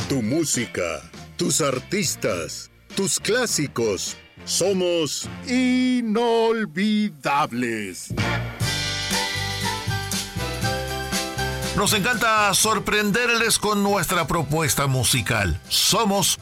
Tu música, tus artistas, tus clásicos. Somos inolvidables. Nos encanta sorprenderles con nuestra propuesta musical. Somos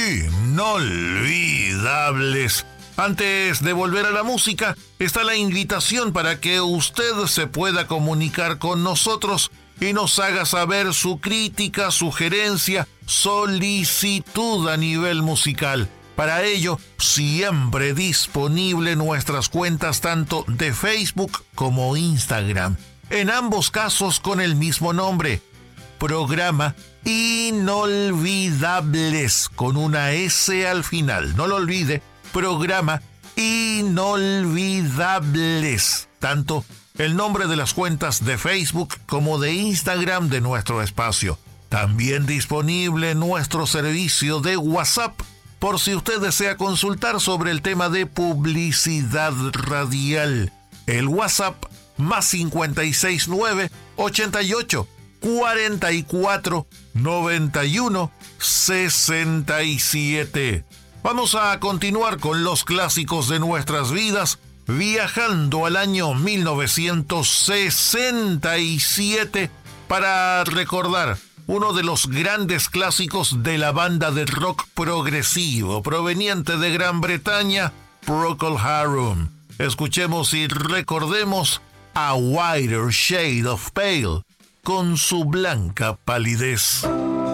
inolvidables. Antes de volver a la música, está la invitación para que usted se pueda comunicar con nosotros y nos haga saber su crítica, sugerencia, solicitud a nivel musical. Para ello, siempre disponible nuestras cuentas tanto de Facebook como Instagram. En ambos casos con el mismo nombre. Programa Inolvidables, con una S al final. No lo olvide, Programa Inolvidables. Tanto el nombre de las cuentas de Facebook como de Instagram de nuestro espacio. También disponible nuestro servicio de WhatsApp, por si usted desea consultar sobre el tema de publicidad radial. El WhatsApp más 569 88 44 91 67. Vamos a continuar con los clásicos de nuestras vidas, viajando al año 1967 para recordar uno de los grandes clásicos de la banda de rock progresivo proveniente de Gran Bretaña, Procol Harum. Escuchemos y recordemos A Whiter Shade of Pale, con su blanca palidez.